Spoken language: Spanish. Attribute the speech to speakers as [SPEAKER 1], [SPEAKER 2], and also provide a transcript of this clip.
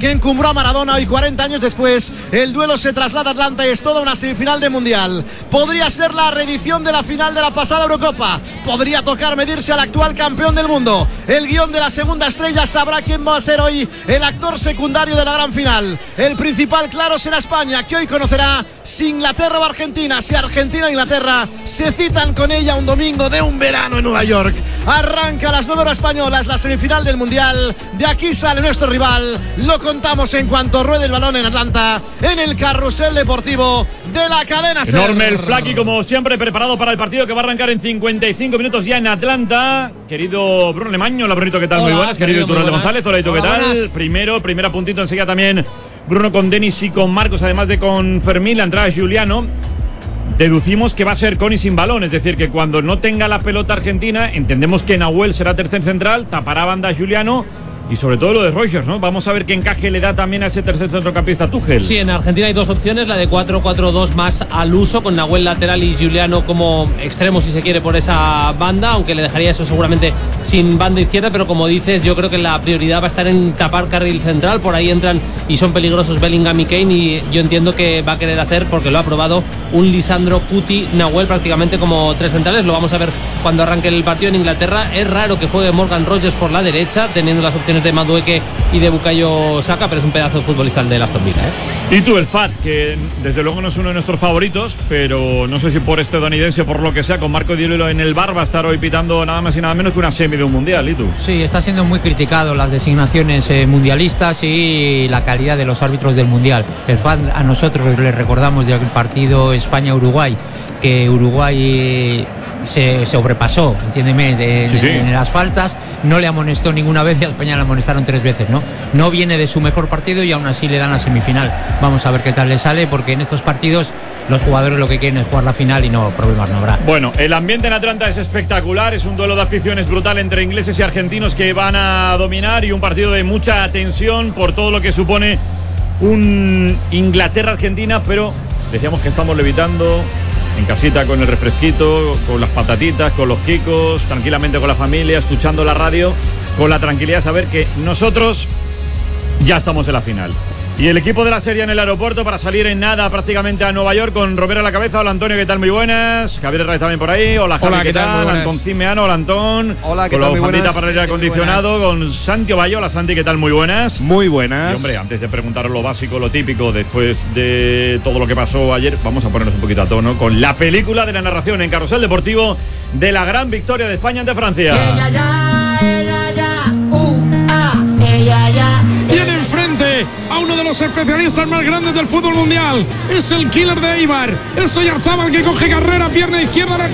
[SPEAKER 1] que encumbró a Maradona. Hoy, 40 años después, el duelo se traslada a Atlanta y es toda una semifinal de Mundial. Podría ser la reedición de la final de la pasada Eurocopa. Podría tocar medirse al actual campeón del mundo. El guión de la segunda estrella sabrá quién va a ser hoy el actor secundario de la gran final. El principal, claro, será España, que hoy conocerá si Inglaterra o Argentina. Si Argentina e Inglaterra se citan con ella un domingo de un verano en Nueva York. Arranca a las 9 horas españolas la semifinal del Mundial. De aquí sale nuestro rival. Lo contamos en cuanto ruede el balón en Atlanta, en el carrusel deportivo de la cadena SER.
[SPEAKER 2] Enorme el Flaky, como siempre, preparado para el partido que va a arrancar en 55 minutos ya en Atlanta. Querido Bruno Lemaño, hola Brunito, ¿qué tal?
[SPEAKER 3] Hola,
[SPEAKER 2] muy buenas. Querido Iturralde González, hola, ¿y tú qué tal?
[SPEAKER 3] Buenas.
[SPEAKER 2] Primera puntito enseguida también Bruno con Denis y con Marcos, además de con Fermín, la entrada es Giuliano. Deducimos que va a ser con y sin balón, es decir, que cuando no tenga la pelota Argentina, entendemos que Nahuel será tercer central, tapará banda Giuliano. Y sobre todo lo de Rogers, ¿no? Vamos a ver qué encaje le da también a ese tercer centrocampista Tuchel.
[SPEAKER 3] Sí, en Argentina hay dos opciones, la de 4-4-2 más al uso, con Nahuel lateral y Giuliano como extremo, si se quiere, por esa banda, aunque le dejaría eso seguramente sin banda izquierda, pero como dices, yo creo que la prioridad va a estar en tapar carril central. Por ahí entran y son peligrosos Bellingham y Kane, y yo entiendo que va a querer hacer, porque lo ha probado, un Lisandro, Cuti, Nahuel prácticamente como tres centrales. Lo vamos a ver cuando arranque el partido en Inglaterra. Es raro que juegue Morgan Rogers por la derecha, teniendo las opciones de Madueke y de Bukayo Saka, pero es un pedazo de futbolista el de Aston Villa, ¿eh?
[SPEAKER 2] Y tú, el FAT, que desde luego no es uno de nuestros favoritos, pero no sé si por estadounidense o por lo que sea, con Marco Di Lullo en el bar va a estar hoy pitando nada más y nada menos que una semi de un mundial. ¿Y tú?
[SPEAKER 4] Sí, está siendo muy criticado las designaciones mundialistas y la calidad de los árbitros del mundial. El FAT, a nosotros le recordamos del partido España-Uruguay, que Uruguay se sobrepasó, entiéndeme, en las faltas, no le amonestó ninguna vez y a España le amonestaron 3 veces, ¿no? No viene de su mejor partido y aún así le dan la semifinal. Vamos a ver qué tal le sale, porque en estos partidos los jugadores lo que quieren es jugar la final y no, problemas no habrá.
[SPEAKER 2] Bueno, el ambiente en Atlanta es espectacular, es un duelo de aficiones brutal entre ingleses y argentinos que van a dominar, y un partido de mucha tensión por todo lo que supone un Inglaterra-Argentina, pero decíamos que estamos levitando en casita con el refresquito, con las patatitas, con los kikos, tranquilamente con la familia, escuchando la radio, con la tranquilidad de saber que nosotros ya estamos en la final. Y el equipo de la serie en el aeropuerto para salir en nada prácticamente a Nueva York, con Romero a la cabeza. Hola Antonio, ¿qué tal? Muy buenas. Javier Herrera también por ahí. Hola Javi, ¿qué tal? Antón Cimeano, hola Antón.
[SPEAKER 5] Hola, ¿qué
[SPEAKER 2] con
[SPEAKER 5] tal?
[SPEAKER 2] la
[SPEAKER 5] Muy
[SPEAKER 2] bufandita
[SPEAKER 5] buenas.
[SPEAKER 2] para el aire acondicionado, con Santi Ovalle. Hola Santi, ¿qué tal? Muy buenas.
[SPEAKER 5] Muy buenas.
[SPEAKER 2] Y hombre, antes de preguntaros lo básico, lo típico, después de todo lo que pasó ayer, vamos a ponernos un poquito a tono con la película de la narración en Carrusel Deportivo de la gran victoria de España ante Francia.
[SPEAKER 6] Tiene enfrente a uno de los especialistas más grandes del fútbol mundial. Es el killer de Eibar. Es Oyarzábal, que coge carrera, pierna izquierda,